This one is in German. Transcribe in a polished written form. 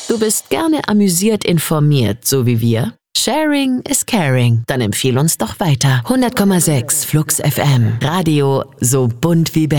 Du bist gerne amüsiert informiert, so wie wir? Sharing is caring. Dann empfiehl uns doch weiter. 100,6 Flux FM. Radio so bunt wie